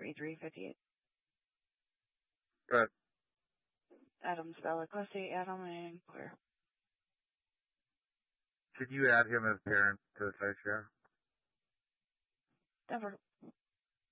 8358. Good. Adam Spella, Class A, Adam, and clear. Could you add him as parents to the site share? Never.